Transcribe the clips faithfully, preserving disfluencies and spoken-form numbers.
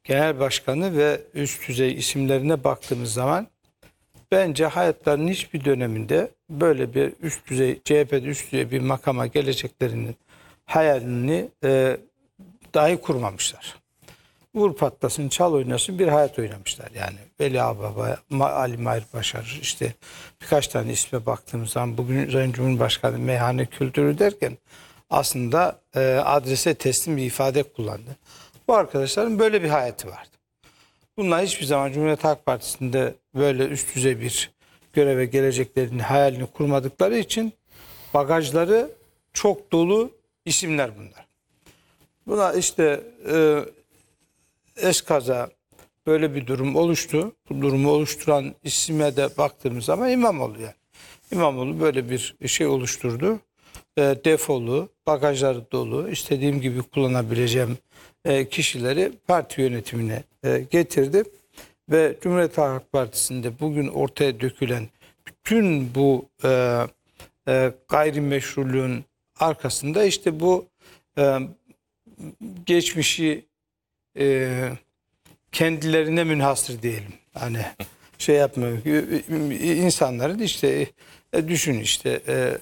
genel başkanı ve üst düzey isimlerine baktığımız zaman bence hayatlarının hiçbir döneminde böyle bir üst düzey, C H P'de üst düzey bir makama geleceklerinin hayalini e, dahi kurmamışlar. Vur patlasın, çal oynasın bir hayat oynamışlar. Yani Veli Ağbaba, Ali Mahir Başar, işte birkaç tane isme baktığımız zaman bugün Sayın Cumhurbaşkanı meyhane kültürü derken aslında e, adrese teslim bir ifade kullandı. Bu arkadaşların böyle bir hayatı vardı. Bunlar hiçbir zaman Cumhuriyet Halk Partisi'nde böyle üst düzey bir göreve geleceklerini hayalini kurmadıkları için bagajları çok dolu isimler bunlar. Buna işte e, eskaza böyle bir durum oluştu. Bu durumu oluşturan isime de baktığımız zaman İmamoğlu yani. İmamoğlu böyle bir şey oluşturdu. E, defolu, bagajları dolu, istediğim gibi kullanabileceğim e, kişileri parti yönetimine e, getirdi. Ve Cumhuriyet Halk Partisi'nde bugün ortaya dökülen bütün bu e, e, gayrimeşruluğun arkasında işte bu e, geçmişi e, kendilerine münhasır diyelim. Hani şey yapmıyor. İnsanların işte e, düşün işte e,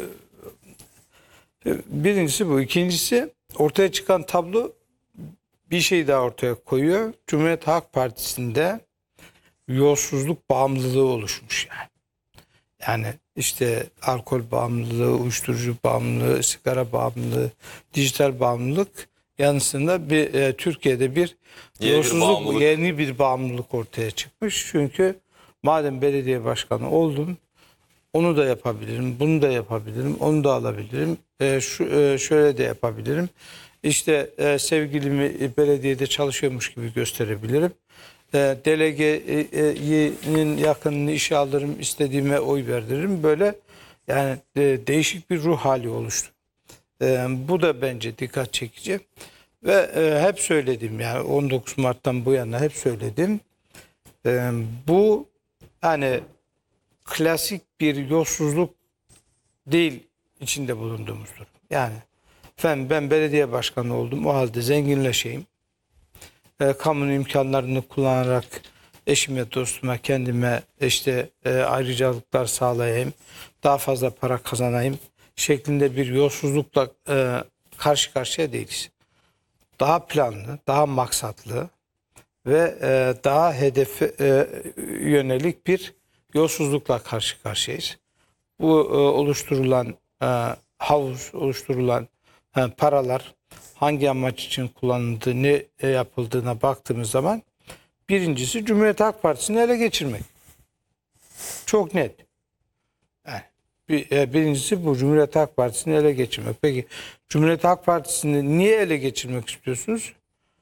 e, birincisi bu. İkincisi ortaya çıkan tablo bir şey daha ortaya koyuyor. Cumhuriyet Halk Partisi'nde yolsuzluk bağımlılığı oluşmuş yani. Yani işte alkol bağımlılığı, uyuşturucu bağımlılığı, sigara bağımlılığı, dijital bağımlılık yanısında bir e, Türkiye'de bir yeni yolsuzluk, bir bağımlılık. yeni bir bağımlılık ortaya çıkmış. Çünkü madem belediye başkanı oldum, onu da yapabilirim, bunu da yapabilirim, onu da alabilirim, e, şu e, şöyle de yapabilirim. İşte e, sevgilimi belediyede çalışıyormuş gibi gösterebilirim. E, delegenin yakınını işe alırım, istediğime oy verdiririm. Böyle yani e, değişik bir ruh hali oluştu. E, bu da bence dikkat çekici. Ve e, hep söyledim yani on dokuz Mart'tan bu yana hep söyledim. E, bu hani klasik bir yolsuzluk değil içinde bulunduğumuz durum. Yani efendim ben belediye başkanı oldum, o halde zenginleşeyim. E, kamunun imkanlarını kullanarak eşime, dostuma, kendime işte e, ayrıcalıklar sağlayayım, daha fazla para kazanayım şeklinde bir yolsuzlukla e, karşı karşıya değiliz. Daha planlı, daha maksatlı ve e, daha hedefe e, yönelik bir yolsuzlukla karşı karşıyayız. Bu e, oluşturulan e, havuz, oluşturulan e, paralar hangi amaç için kullanıldığı, ne e, yapıldığına baktığımız zaman birincisi Cumhuriyet Halk Partisi'ni ele geçirmek. Çok net. Yani, bir, e, birincisi bu Cumhuriyet Halk Partisi'ni ele geçirmek. Peki Cumhuriyet Halk Partisi'ni niye ele geçirmek istiyorsunuz?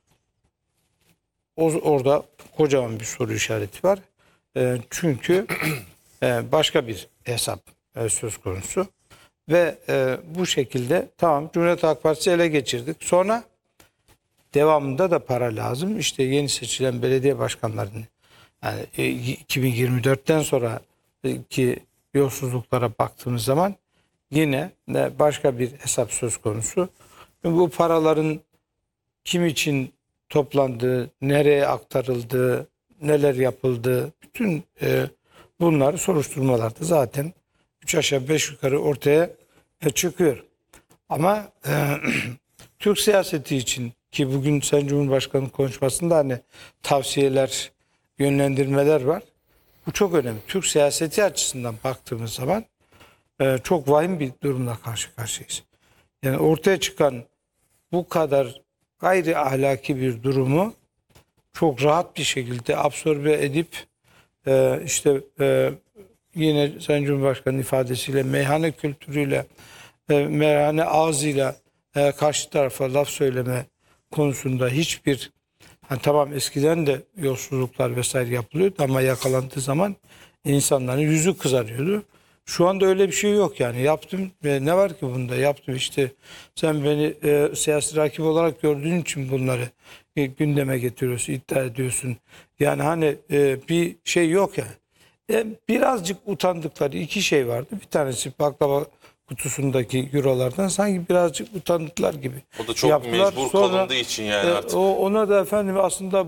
O, orada kocaman bir soru işareti var. E, çünkü e, başka bir hesap e, söz konusu. Ve e, bu şekilde tamam Cumhuriyet Halk Partisi ele geçirdik. Sonra devamında da para lazım. İşte yeni seçilen belediye başkanlarının yani e, iki bin yirmi dörtten sonraki yolsuzluklara baktığımız zaman yine de başka bir hesap söz konusu. Bu paraların kim için toplandığı, nereye aktarıldığı, neler yapıldığı bütün e, bunları soruşturmalarda zaten üç aşağı beş yukarı ortaya çıkıyor. Ama e, Türk siyaseti için ki bugün Sayın Cumhurbaşkanı konuşmasında hani tavsiyeler, yönlendirmeler var. Bu çok önemli. Türk siyaseti açısından baktığımız zaman e, çok vahim bir durumla karşı karşıyayız. Yani ortaya çıkan bu kadar gayri ahlaki bir durumu çok rahat bir şekilde absorbe edip e, işte e, yine Sayın Cumhurbaşkanı ifadesiyle meyhane kültürüyle, e, meyhane ağzıyla e, karşı tarafa laf söyleme konusunda hiçbir hani tamam eskiden de yolsuzluklar vesaire yapılıyordu ama yakalandığı zaman insanların yüzü kızarıyordu. Şu anda öyle bir şey yok yani. Yaptım ve ne var ki bunda? Yaptım işte. Sen beni e, siyasi rakip olarak gördüğün için bunları e, gündeme getiriyorsun, iddia ediyorsun. Yani hani e, bir şey yok yani. E, birazcık utandıkları iki şey vardı. Bir tanesi baklava kutusundaki eurolardan sanki birazcık utandıklar gibi. O da çok yaptılar. mecbur Sonra, kalındığı için yani e, artık. o, ona da efendim aslında